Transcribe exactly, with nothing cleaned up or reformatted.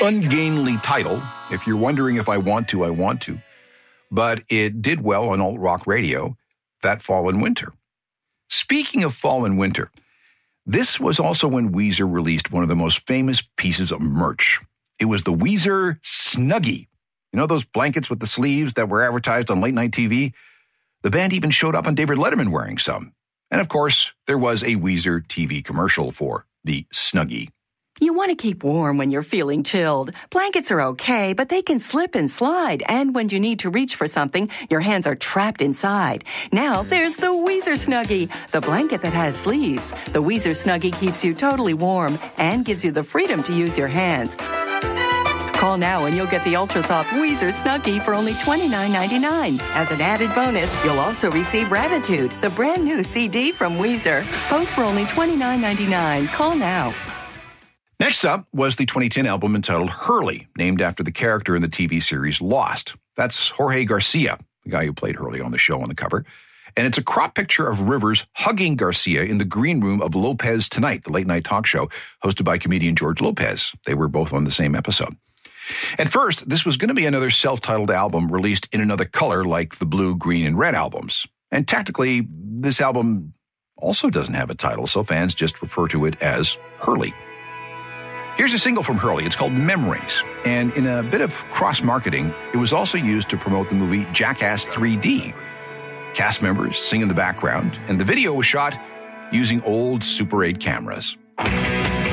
ungainly title. If you're wondering if I want to, I want to. But it did well on alt rock radio that fall and winter. Speaking of fall and winter, this was also when Weezer released one of the most famous pieces of merch. It was the Weezer Snuggie. You know those blankets with the sleeves that were advertised on late night T V? The band even showed up on David Letterman wearing some. And of course, there was a Weezer T V commercial for the Snuggie. You want to keep warm when you're feeling chilled. Blankets are okay, but they can slip and slide. And when you need to reach for something, your hands are trapped inside. Now there's the Weezer Snuggie, the blanket that has sleeves. The Weezer Snuggie keeps you totally warm and gives you the freedom to use your hands. Call now and you'll get the Ultra Soft Weezer Snuggie for only twenty-nine ninety-nine. As an added bonus, you'll also receive Ratitude, the brand new C D from Weezer. Both for only twenty-nine ninety-nine. Call now. Next up was the twenty ten album entitled Hurley, named after the character in the T V series Lost. That's Jorge Garcia, the guy who played Hurley on the show on the cover. And it's a crop picture of Rivers hugging Garcia in the green room of Lopez Tonight, the late-night talk show hosted by comedian George Lopez. They were both on the same episode. At first, this was going to be another self-titled album released in another color like the blue, green, and red albums. And technically, this album also doesn't have a title, so fans just refer to it as Hurley. Here's a single from Hurley. It's called Memories. And in a bit of cross-marketing, it was also used to promote the movie Jackass three D. Cast members sing in the background, and the video was shot using old Super eight cameras.